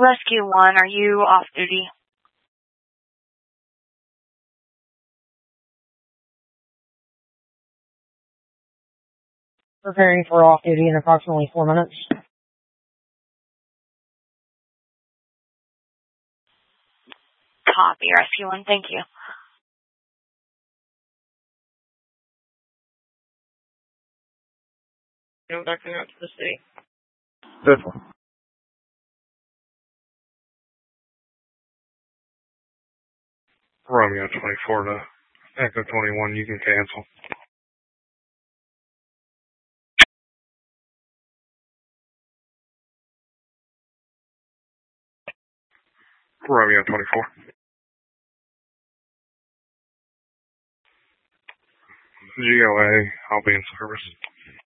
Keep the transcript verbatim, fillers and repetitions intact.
Rescue one, are you off duty? Preparing for off duty in approximately four minutes. Copy, Rescue one, thank you. Go back out to the city. This one. Romeo twenty-four to Echo twenty-one, you can cancel. Romeo twenty-four. G O A, I'll be in service.